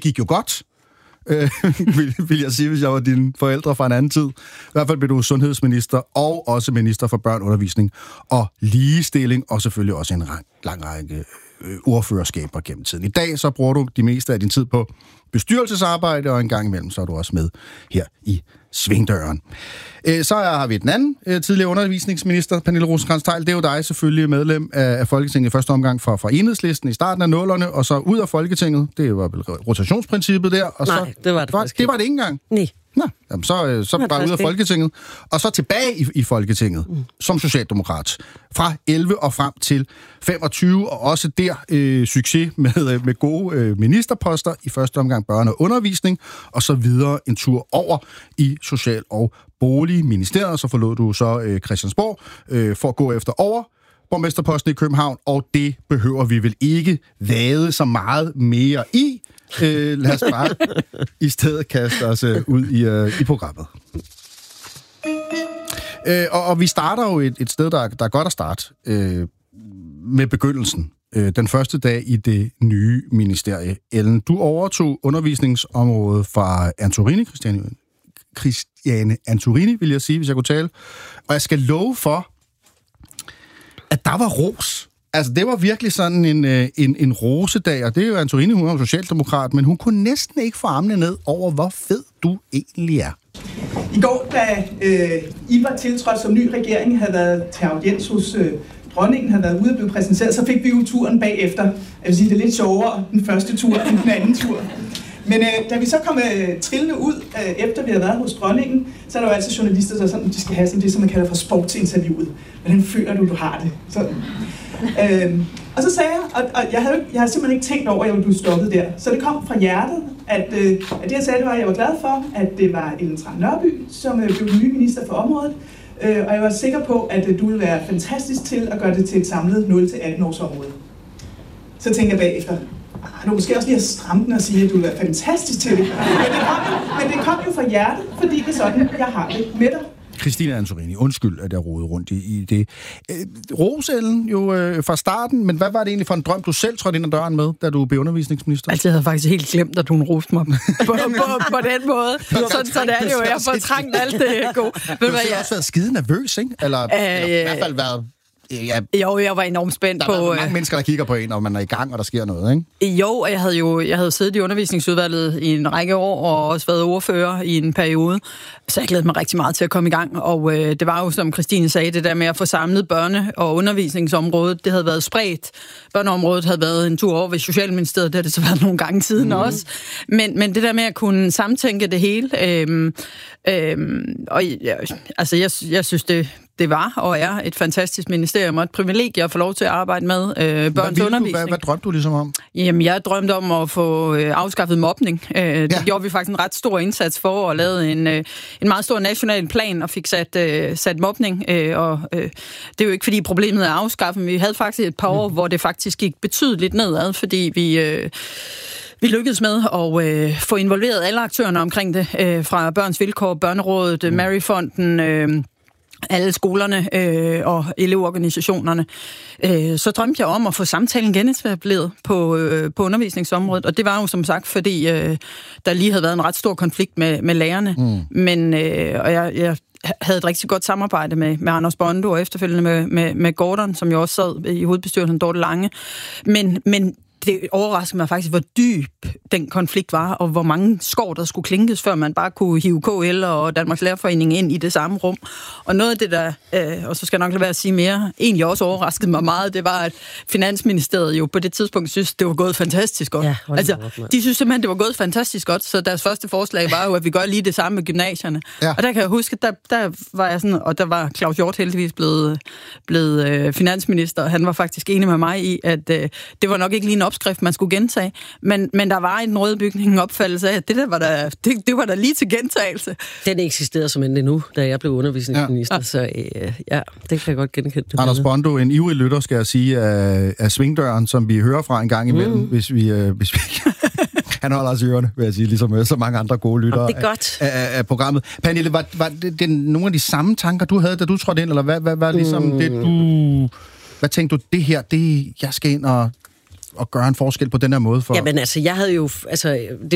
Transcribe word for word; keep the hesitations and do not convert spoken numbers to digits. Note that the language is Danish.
gik jo godt, øh, vil, vil jeg sige, hvis jeg var dine forældre fra en anden tid. I hvert fald blev du sundhedsminister og også minister for børn, undervisning og ligestilling, og selvfølgelig også en lang, lang række øh, ordførerskaber gennem tiden. I dag så bruger du de meste af din tid på bestyrelsesarbejde, og en gang imellem så er du også med her i Svingdøren. Så har vi den anden tidligere undervisningsminister, Pernille Rosenkrantz-Theil. Det er jo dig selvfølgelig, medlem af Folketinget i første omgang fra, fra Enhedslisten i starten af nullerne, og så ud af Folketinget. Det var vel rotationsprincippet der. Og Nej, så, det var det var, faktisk det var det ikke engang. Nej. Nå, jamen så, så bare ud af Folketinget, og så tilbage i, i Folketinget mm. som socialdemokrat. Fra elleve og frem til femogtyve, og også der øh, succes med, med gode øh, ministerposter, i første omgang børne- og undervisning, og så videre en tur over i Social- og Boligministeriet. Så forlod du så øh, Christiansborg øh, for at gå efter over borgmesterposten i København, og det behøver vi vel ikke vade så meget mere i. Øh, lad os bare i stedet kaste os øh, ud i, øh, i programmet. Øh, og, og vi starter jo et, et sted, der, der er godt at starte øh, med begyndelsen. Øh, den første dag i det nye ministerie. Ellen, du overtog undervisningsområdet fra Antorini, Christiane, Christiane Antorini, vil jeg sige, hvis jeg kunne tale. Og jeg skal love for, at der var ros. Altså, det var virkelig sådan en, en, en rosedag, og det er jo Antorini, hun er socialdemokrat, men hun kunne næsten ikke få armene ned over, hvor fed du egentlig er. I går, da øh, I var tiltrådt som ny regering, havde været til audiens hos øh, dronningen, havde været ude og blive præsenteret, så fik vi jo turen bagefter. Jeg vil sige, det er lidt sjovere den første tur end den anden tur. Men øh, da vi så kom øh, trillende ud, øh, efter vi havde været hos dronningen, så er der jo altid journalister, der sådan, de skal have sådan det, som man kalder for sportsinterviewet. Hvordan føler du, du har det? Sådan. Øh, og så sagde jeg, og, og jeg, havde, jeg havde simpelthen ikke tænkt over, at jeg ville blive stoppet der. Så det kom fra hjertet, at, øh, at det jeg sagde, det var, at jeg var glad for, at det var Ellen Trane Nørby, som øh, blev den nye minister for området. Øh, og jeg var sikker på, at øh, du ville være fantastisk til at gøre det til et samlet nul til atten års område. Så tænkte jeg bagefter, du måske også lige at stramme den og sige, at du er fantastisk til det. Men det, kom jo, men det kom jo fra hjertet, fordi det er sådan, jeg har det med dig. Christine Antorini, undskyld, at jeg rodede rundt i, i det. Øh, Rosellen jo øh, fra starten, men hvad var det egentlig for en drøm, du selv trådte ind ad døren med, da du blev undervisningsminister? Altså, jeg havde faktisk helt glemt, at hun roste mig på, på, på den måde. Sådan, sådan er det jo. Jeg får trængt alt det gode. Du har jeg... også været skide nervøs, ikke? Eller, øh, eller i hvert fald været... Ja, jo, jeg var enormt spændt der på... Der er mange mennesker, der kigger på en, og man er i gang, og der sker noget, ikke? Jo, og jeg havde jo jeg havde siddet i undervisningsudvalget i en række år, og også været ordfører i en periode, så jeg glædede mig rigtig meget til at komme i gang. Og øh, det var jo, som Christine sagde, det der med at få samlet børne- og undervisningsområdet. Det havde været spredt. Børneområdet havde været en tur over ved Socialministeriet, det har det så været nogle gange siden mm. også. Men, men det der med at kunne samtænke det hele, øh, øh, og ja, altså jeg, jeg synes, det... Det var og er et fantastisk ministerium og et privilegie at få lov til at arbejde med øh, børns undervisning. Hvad, hvad drømte du ligesom om? Jamen, jeg drømte om at få øh, afskaffet mobning. Øh, det ja. gjorde vi faktisk en ret stor indsats for, og lavede en, øh, en meget stor national plan og fik sat, øh, sat mobning. Øh, og øh, det er jo ikke, fordi problemet er afskaffet, men vi havde faktisk et par år, mm. hvor det faktisk gik betydeligt nedad, fordi vi... Øh, Vi lykkedes med at øh, få involveret alle aktørerne omkring det, øh, fra Børns Vilkår, Børnerådet, mm. Maryfonden, øh, alle skolerne øh, og elevorganisationerne. Øh, så drømte jeg om at få samtalen genetableret på, øh, på undervisningsområdet, og det var jo som sagt, fordi øh, der lige havde været en ret stor konflikt med, med lærerne, mm. men øh, og jeg, jeg havde et rigtig godt samarbejde med, med Anders Bondo og efterfølgende med, med, med Gordon, som jo også sad i hovedbestyrelsen, Dorte Lange. Men, men det overraskede mig faktisk, hvor dyb den konflikt var, og hvor mange skår, der skulle klinkes, før man bare kunne hive K L og Danmarks Lærerforening ind i det samme rum. Og noget af det, der, øh, og så skal jeg nok lade være at sige mere, egentlig også overraskede mig meget, det var, at Finansministeriet jo på det tidspunkt synes, det var gået fantastisk godt. Ja, altså, de synes simpelthen, det var gået fantastisk godt, så deres første forslag var jo, at vi gør lige det samme med gymnasierne. Ja. Og der kan jeg huske, der, der var jeg sådan, og der var Claus Hjort heldigvis blevet, blevet øh, finansminister, og han var faktisk enig med mig i, at øh, det var nok ikke lige en opskrift, man skulle gentage, men, men der var i den røde bygning en opfattelse af, at det der var der, det, det var der lige til gentagelse. Den eksisterer som endelig nu, da jeg blev undervisningsminister, ja. Så øh, ja, det kan jeg godt genkende. Anders Bondo, en ivrig lytter, skal jeg sige, af, af Svingdøren, som vi hører fra en gang imellem, mm. hvis vi... Øh, hvis vi han holder os i ørene, vil jeg sige, ligesom så mange andre gode lyttere det er godt. Af, af, af programmet. Pernille, var, var det, det nogle af de samme tanker, du havde, da du trådte ind, eller hvad var ligesom mm. det, du... Hvad tænkte du, det her, det jeg skal ind og... og gøre en forskel på den her måde? For... Jamen altså, jeg havde jo... Altså, det